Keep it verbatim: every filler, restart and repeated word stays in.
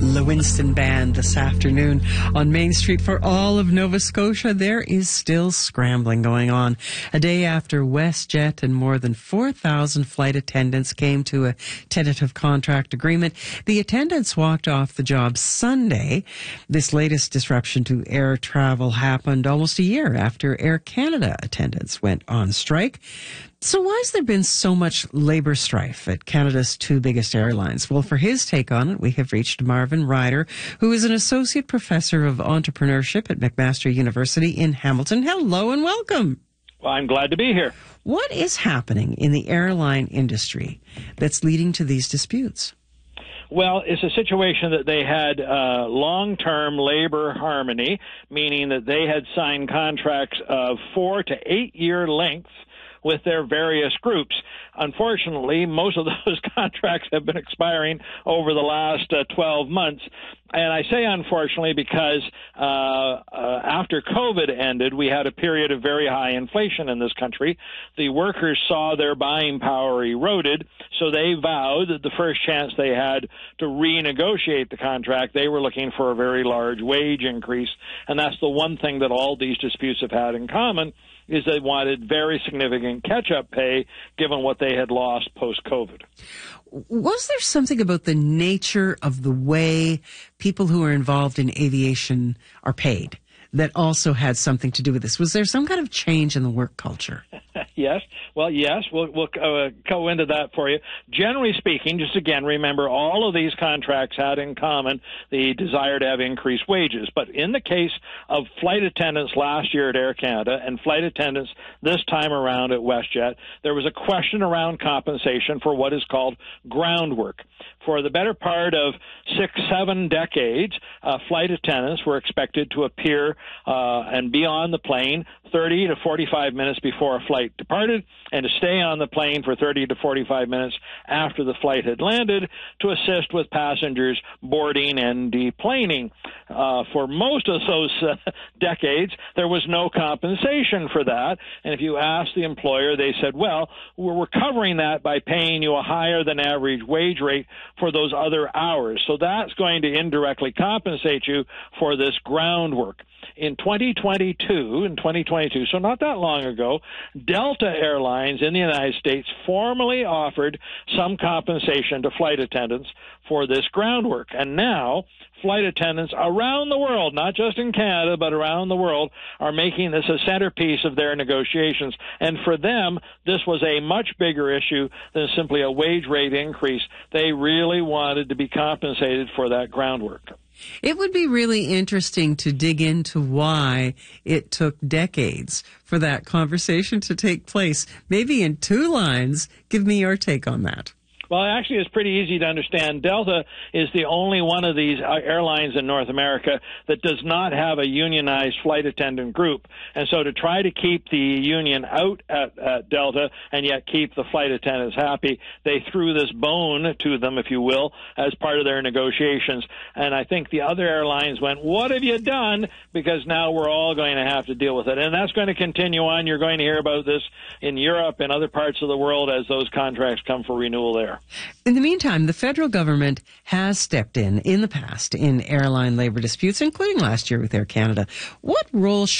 Lewinston Band this afternoon on Main Street. For all of Nova Scotia, there is still scrambling going on. A day after WestJet and more than four thousand flight attendants came to a tentative contract agreement, the attendants walked off the job Sunday. This latest disruption to air travel happened almost a year after Air Canada attendants went on strike. So why has there been so much labor strife at Canada's two biggest airlines? Well, for his take on it, we have reached Marvin Ryder, who is an associate professor of entrepreneurship at McMaster University in Hamilton. Hello and welcome. Well, I'm glad to be here. What is happening in the airline industry that's leading to these disputes? Well, it's a situation that they had uh, long-term labor harmony, meaning that they had signed contracts of four to eight-year lengths with their various groups. Unfortunately, most of those contracts have been expiring over the last uh, twelve months. And I say unfortunately because uh, uh, after COVID ended, we had a period of very high inflation in this country. The workers saw their buying power eroded, so they vowed that the first chance they had to renegotiate the contract, they were looking for a very large wage increase. And that's the one thing that all these disputes have had in common, is they wanted very significant catch-up pay given what they had lost post-COVID. Was there something about the nature of the way people who are involved in aviation are paid that also had something to do with this? Was there some kind of change in the work culture? Yes. Well, yes. We'll, we'll uh, go into that for you. Generally speaking, just again, remember all of these contracts had in common the desire to have increased wages. But in the case of flight attendants last year at Air Canada and flight attendants this time around at WestJet, there was a question around compensation for what is called groundwork. For the better part of six, seven decades, uh, flight attendants were expected to appear uh, and be on the plane thirty to forty-five minutes before a flight departed, and to stay on the plane for thirty to forty-five minutes after the flight had landed to assist with passengers boarding and deplaning. Uh, for most of those uh, decades, there was no compensation for that, and if you asked the employer, they said, well, we're covering that by paying you a higher than average wage rate for those other hours. So that's going to indirectly compensate you for this groundwork. In twenty twenty-two, in twenty twenty-two, so not that long ago, Delta Airlines in the United States formally offered some compensation to flight attendants for this groundwork. And now flight attendants around the world, not just in Canada, but around the world, are making this a centerpiece of their negotiations. And for them, this was a much bigger issue than simply a wage rate increase. They really wanted to be compensated for that groundwork. It would be really interesting to dig into why it took decades for that conversation to take place. Maybe in two lines, give me your take on that. Well, actually, it's pretty easy to understand. Delta is the only one of these airlines in North America that does not have a unionized flight attendant group. And so to try to keep the union out at, at Delta and yet keep the flight attendants happy, they threw this bone to them, if you will, as part of their negotiations. And I think the other airlines went, what have you done? Because now we're all going to have to deal with it. And that's going to continue on. You're going to hear about this in Europe and other parts of the world as those contracts come for renewal there. In the meantime, the federal government has stepped in in the past in airline labor disputes, including last year with Air Canada. What role